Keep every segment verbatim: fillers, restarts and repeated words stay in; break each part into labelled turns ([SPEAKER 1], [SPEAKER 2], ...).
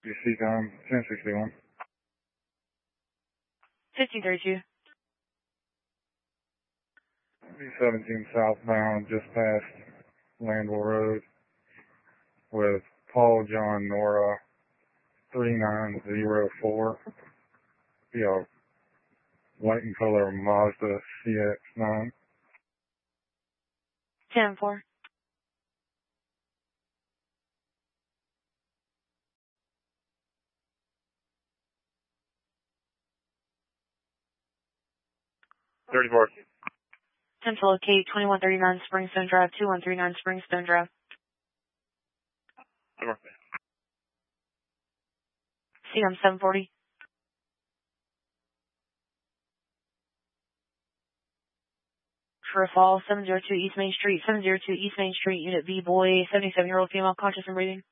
[SPEAKER 1] U C time, ten sixty-one.
[SPEAKER 2] fifteen thirty-two.
[SPEAKER 1] B seventeen southbound, just past Landville Road, with Paul John Nora, three nine zero four. Be a white and color Mazda C X nine.
[SPEAKER 2] ten four.
[SPEAKER 1] thirty-four.
[SPEAKER 2] ten to locate twenty-one thirty-nine Springstone Drive, two one three nine Springstone Drive. C M seven forty. For a fall, seven oh two East Main Street, seven oh two East Main Street, Unit V, boy, seventy-seven-year-old female, conscious and breathing.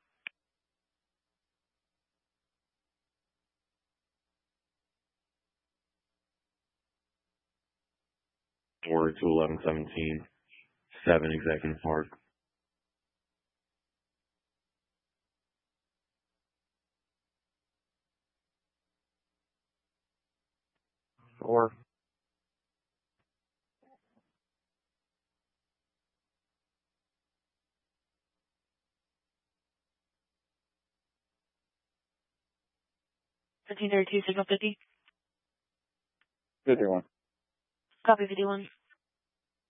[SPEAKER 3] Order to eleven seventeen, seven Executive Park.
[SPEAKER 1] Four.
[SPEAKER 2] fifteen thirty-two, signal fifty.
[SPEAKER 1] fifty-one.
[SPEAKER 2] Copy fifty-one.